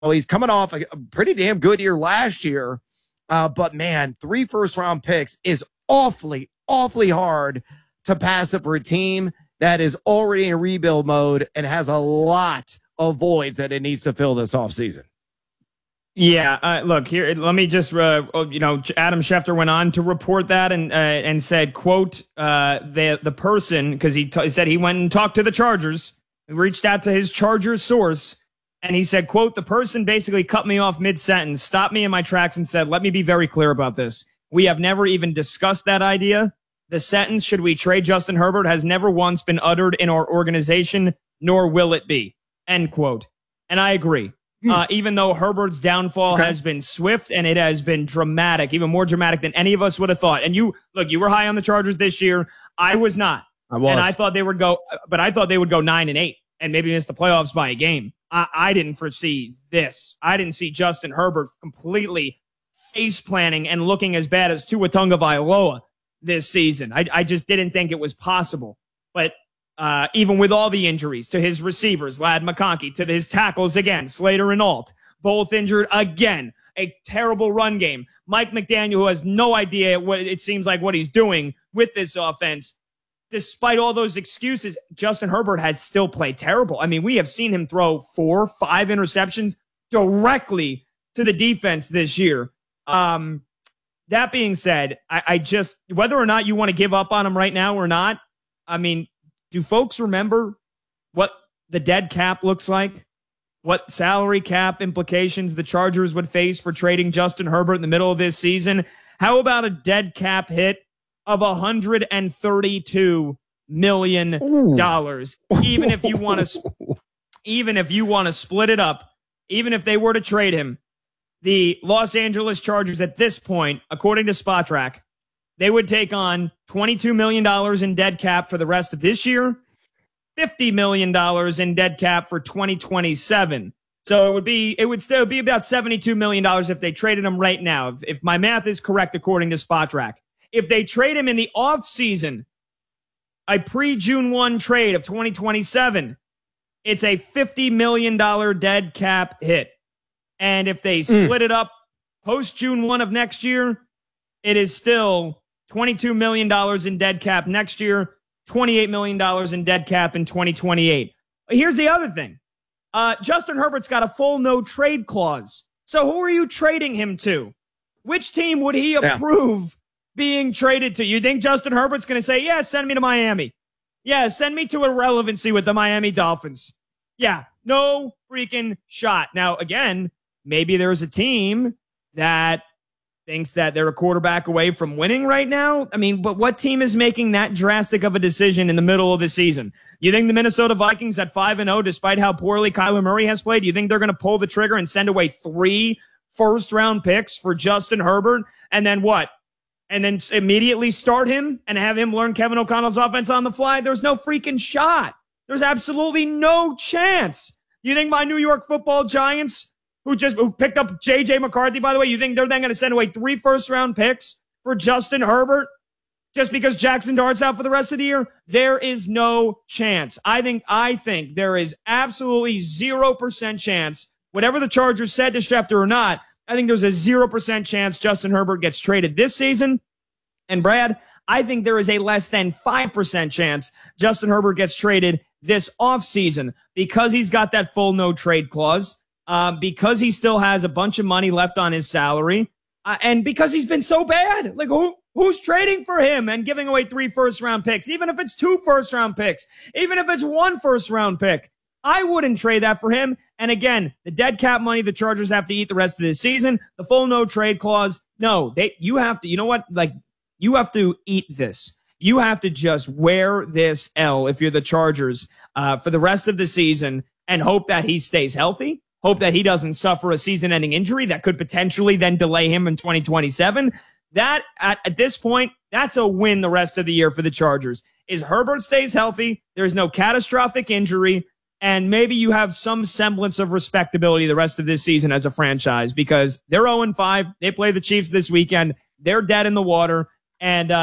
he's coming off a pretty damn good year last year. But man, 3 first-round picks is awfully hard to pass up for a team that is already in rebuild mode and has a lot of voids that it needs to fill this offseason. Yeah, look here. Let me just, Adam Schefter went on to report that and said, "quote the person," because he said he went and talked to the Chargers, reached out to his Chargers source, and he said, "quote the person basically cut me off mid-sentence, stopped me in my tracks, and said, 'Let me be very clear about this. We have never even discussed that idea. The sentence, should we trade Justin Herbert, has never once been uttered in our organization, nor will it be," end quote. And I agree. Even though Herbert's downfall has been swift and it has been dramatic, even more dramatic than any of us would have thought. And you were high on the Chargers this year. I was not. And I thought they would go 9-8 and maybe miss the playoffs by a game. I didn't foresee this. I didn't see Justin Herbert completely face planning and looking as bad as Tua Tagovailoa this season. I just didn't think it was possible. But even with all the injuries to his receivers, Ladd McConkey, to his tackles again, Slater and Alt, both injured again, a terrible run game. Mike McDaniel, who has no idea what it seems like what he's doing with this offense. Despite all those excuses, Justin Herbert has still played terrible. I mean, we have seen him throw 4-5 interceptions directly to the defense this year. That being said, I just, whether or not you want to give up on him right now or not, I mean, do folks remember what the dead cap looks like? What salary cap implications the Chargers would face for trading Justin Herbert in the middle of this season? How about a dead cap hit of $132 million? Even if you want to split it up, even if they were to trade him, the Los Angeles Chargers at this point, according to Spotrac, they would take on $22 million in dead cap for the rest of this year, $50 million in dead cap for 2027. So it would still be about $72 million if they traded him right now. If my math is correct, according to Spotrac. If they trade him in the offseason, a pre-June 1 trade of 2027, it's a $50 million dead cap hit. And if they split it up post-June 1 of next year, it is still $22 million in dead cap next year, $28 million in dead cap in 2028. Here's the other thing. Justin Herbert's got a full no-trade clause. So who are you trading him to? Which team would he approve being traded to? You think Justin Herbert's going to say, yeah, send me to Miami. Yeah, send me to irrelevancy with the Miami Dolphins. Yeah, no freaking shot. Now, again, maybe there's a team that thinks that they're a quarterback away from winning right now. I mean, but what team is making that drastic of a decision in the middle of the season? You think the Minnesota Vikings at 5-0, despite how poorly Kyler Murray has played, you think they're going to pull the trigger and send away 3 first-round picks for Justin Herbert? And then what? And then immediately start him and have him learn Kevin O'Connell's offense on the fly? There's no freaking shot. There's absolutely no chance. You think my New York Football Giants, who picked up J.J. McCarthy, by the way, you think they're then going to send away 3 first-round picks for Justin Herbert just because Jackson Dart's out for the rest of the year? There is no chance. I think there is absolutely 0% chance, whatever the Chargers said to Schefter or not, I think there's a 0% chance Justin Herbert gets traded this season. And Brad, I think there is a less than 5% chance Justin Herbert gets traded this offseason because he's got that full no-trade clause. Because he still has a bunch of money left on his salary, and because he's been so bad. Like, who's trading for him and giving away 3 first-round picks, even if it's 2 first-round picks, even if it's 1 first-round pick? I wouldn't trade that for him. And again, the dead cap money the Chargers have to eat the rest of the season, the full no-trade clause, no, you have to, you know what? Like, you have to eat this. You have to just wear this L if you're the Chargers for the rest of the season and hope that he stays healthy. Hope that he doesn't suffer a season-ending injury that could potentially then delay him in 2027. That, at this point, that's a win the rest of the year for the Chargers. Is Herbert stays healthy, there's no catastrophic injury, and maybe you have some semblance of respectability the rest of this season as a franchise because they're 0-5. They play the Chiefs this weekend. They're dead in the water. And,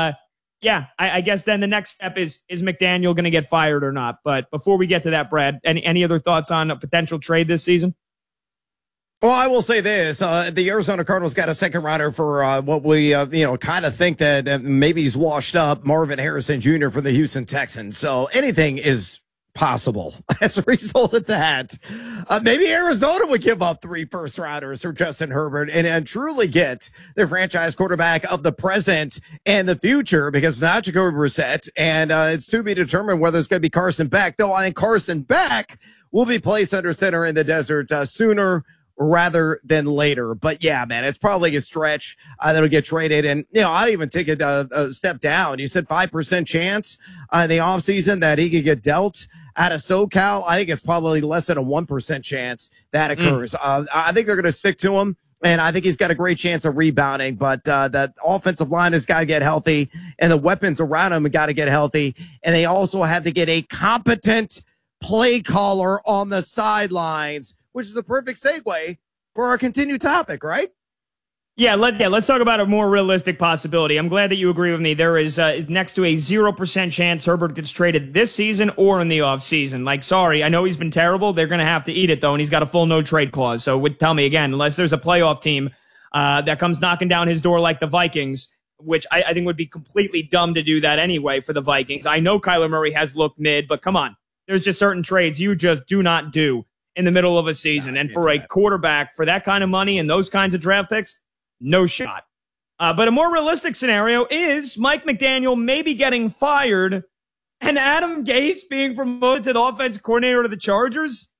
I guess then the next step is McDaniel going to get fired or not? But before we get to that, Brad, any other thoughts on a potential trade this season? Well, I will say this: the Arizona Cardinals got a second rounder for what we, kind of think that maybe he's washed up, Marvin Harrison Jr. from the Houston Texans. So anything is possible as a result of that. Maybe Arizona would give up 3 first rounders for Justin Herbert and truly get their franchise quarterback of the present and the future, because it's not Jacoby Brissett, and it's to be determined whether it's going to be Carson Beck. Though I think Carson Beck will be placed under center in the desert sooner rather than later. But yeah, man, it's probably a stretch that'll get traded. And, I'd even take it a step down. You said 5% chance in the offseason that he could get dealt out of SoCal. I think it's probably less than a 1% chance that occurs. I think they're going to stick to him, and I think he's got a great chance of rebounding. But that offensive line has got to get healthy, and the weapons around him have got to get healthy. And they also have to get a competent play caller on the sidelines, which is a perfect segue for our continued topic, right? Yeah, let's talk about a more realistic possibility. I'm glad that you agree with me. There is next to a 0% chance Herbert gets traded this season or in the offseason. Like, sorry, I know he's been terrible. They're going to have to eat it, though, and he's got a full no-trade clause. So tell me again, unless there's a playoff team that comes knocking down his door like the Vikings, which I think would be completely dumb to do that anyway for the Vikings. I know Kyler Murray has looked mid, but come on. There's just certain trades you just do not do in the middle of a season. And for a quarterback, for that kind of money and those kinds of draft picks, no shot. But a more realistic scenario is Mike McDaniel maybe getting fired and Adam Gase being promoted to the offensive coordinator of the Chargers.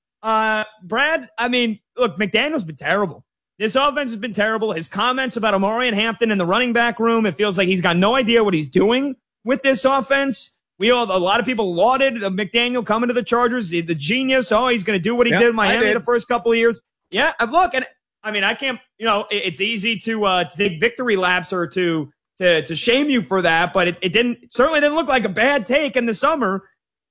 Brad, I mean, look, McDaniel's been terrible. This offense has been terrible. His comments about Omarion Hampton in the running back room, it feels like he's got no idea what he's doing with this offense. A lot of people lauded McDaniel coming to the Chargers, the genius. Oh, he's going to do what he did in Miami the first couple of years. Yeah, look, and I mean, I can't, it's easy to take victory laps or to shame you for that, but it certainly didn't look like a bad take in the summer.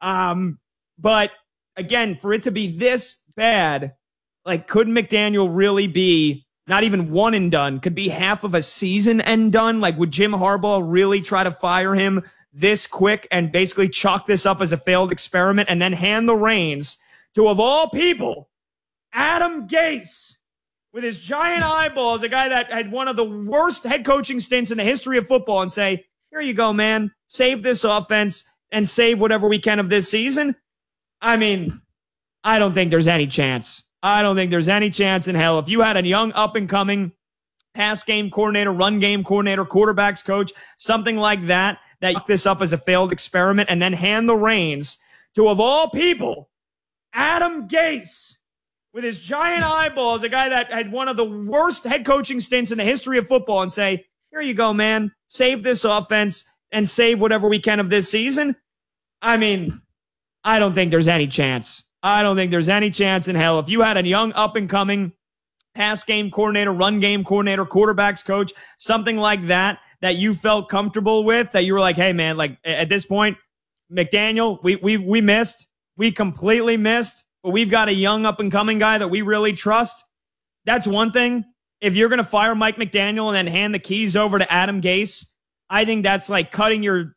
But again, for it to be this bad, like, could McDaniel really be not even one and done? Could be half of a season and done? Like, would Jim Harbaugh really try to fire him this quick and basically chalk this up as a failed experiment and then hand the reins to, of all people, Adam Gase with his giant eyeballs, a guy that had one of the worst head coaching stints in the history of football, and say, here you go, man, save this offense and save whatever we can of this season? I mean, I don't think there's any chance. I don't think there's any chance in hell. If you had a young up-and-coming pass game coordinator, run game coordinator, quarterbacks coach, something like that this up as a failed experiment and then hand the reins to, of all people, Adam Gase with his giant eyeballs, a guy that had one of the worst head coaching stints in the history of football, and say, here you go, man, save this offense and save whatever we can of this season? I mean, I don't think there's any chance. I don't think there's any chance in hell. If you had a young up-and-coming pass game coordinator, run game coordinator, quarterbacks coach, something like that you felt comfortable with, that you were like, hey, man, like, at this point, McDaniel, we missed. We completely missed. But we've got a young up-and-coming guy that we really trust. That's one thing. If you're going to fire Mike McDaniel and then hand the keys over to Adam Gase, I think that's like cutting your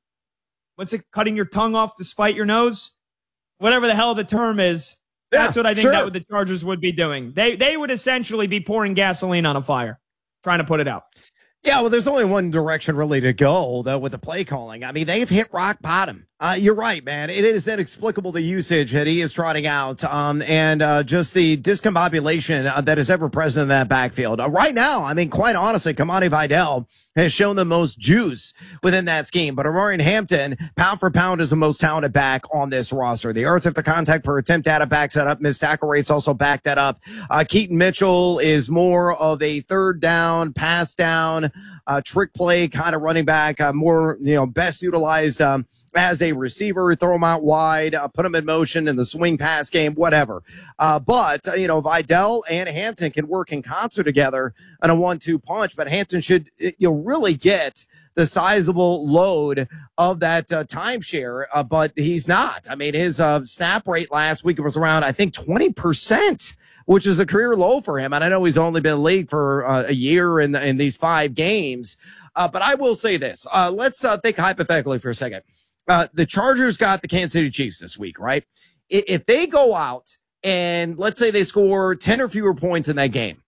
tongue off to spite your nose? Whatever the hell the term is. That's what I think that the Chargers would be doing. They would essentially be pouring gasoline on a fire, trying to put it out. Yeah, well, there's only one direction really to go, though, with the play calling. I mean, they've hit rock bottom. You're right, man. It is inexplicable, the usage that he is trotting out, and just the discombobulation that is ever present in that backfield. Right now, I mean, quite honestly, Kamani Vidal has shown the most juice within that scheme. But Omarion Hampton, pound for pound, is the most talented back on this roster. The yards after contact per attempt data backs that up. Missed tackle rates also back that up. Keaton Mitchell is more of a third down, pass down, trick play kind of running back, more, best utilized as a receiver, throw him out wide, put him in motion in the swing pass game, whatever. But Vidal and Hampton can work in concert together on a 1-2 punch, but Hampton should, really get the sizable load of that timeshare, but he's not. I mean, his snap rate last week was around, I think, 20%, which is a career low for him. And I know he's only been in the league for a year in these 5 games. But I will say this. Let's think hypothetically for a second. The Chargers got the Kansas City Chiefs this week, right? If they go out and let's say they score 10 or fewer points in that game.